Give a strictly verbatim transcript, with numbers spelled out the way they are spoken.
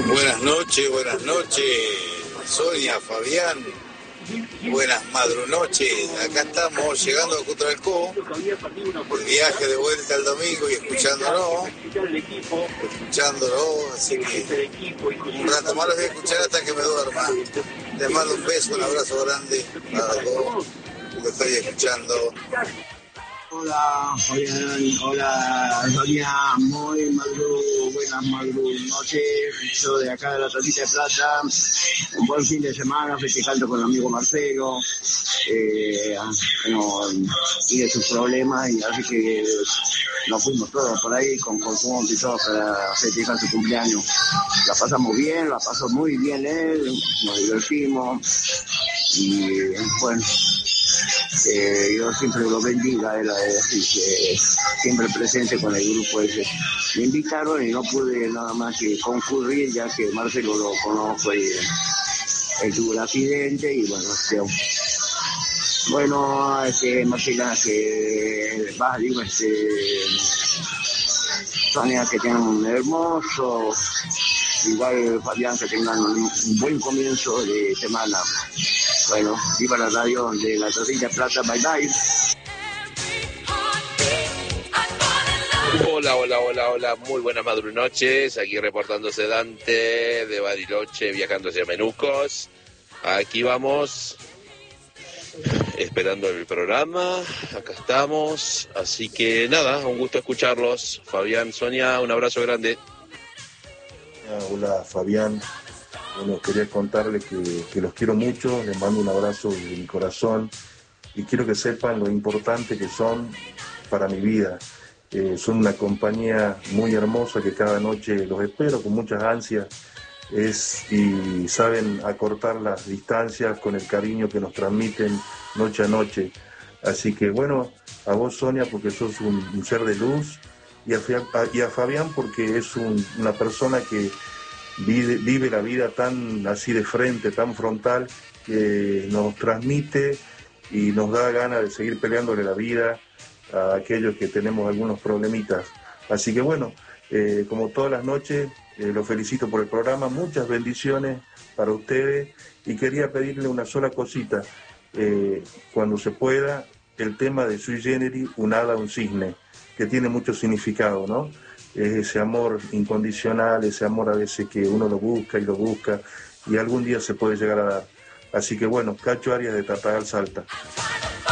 Buenas noches, buenas noches, Sonia, Fabián, buenas madrunoches. Acá estamos llegando a Cutralcó, el viaje de vuelta el domingo y escuchándolo, escuchándolo, así que un rato más los voy a escuchar hasta que me duerma. Les mando un beso, un abrazo grande a los dos que estoy escuchando. Hola, Fabián, hola, Sonia, muy madru, buenas madru noches, yo de acá de la Tacita de Plata, un buen fin de semana festejando con el amigo Marcelo, eh, bueno, tiene sus problemas y así que nos fuimos todos por ahí con conjunto y todo para festejar su cumpleaños. La pasamos bien, la pasó muy bien él, nos divertimos y bueno. Eh, yo siempre lo bendiga, él así que siempre presente con el grupo ese. Me invitaron y no pude nada más que concurrir, ya que Marcelo lo conozco y él tuvo el accidente y bueno, este, bueno, este, Marcela, que va, digo, este, Sonia, que tengan un hermoso, igual Fabián, que tengan un, un buen comienzo de semana. Bueno, viva la radio de la Tacita de Plata, bye bye. Hola, hola, hola, hola, muy buenas madrunoches, aquí reportándose Dante de Bariloche, viajando hacia Menucos. Aquí vamos, esperando el programa, acá estamos, así que nada, un gusto escucharlos. Fabián, Sonia, un abrazo grande. Hola, Fabián. Bueno, quería contarles que, que los quiero mucho, les mando un abrazo de mi corazón y quiero que sepan lo importante que son para mi vida. Eh, son una compañía muy hermosa que cada noche los espero con muchas ansias es, y saben acortar las distancias con el cariño que nos transmiten noche a noche. Así que bueno, a vos, Sonia, porque sos un, un ser de luz y a, y a Fabián porque es un, una persona que Vive, vive la vida tan así de frente, tan frontal, que nos transmite y nos da ganas de seguir peleándole la vida a aquellos que tenemos algunos problemitas. Así que bueno, eh, como todas las noches, eh, los felicito por el programa, muchas bendiciones para ustedes y quería pedirle una sola cosita, eh, cuando se pueda, el tema de Sui Generis, un hada, un cisne, que tiene mucho significado, ¿no? Es ese amor incondicional, ese amor a veces que uno lo busca y lo busca y algún día se puede llegar a dar. Así que bueno, Cacho Arias de Tartagal, Salta.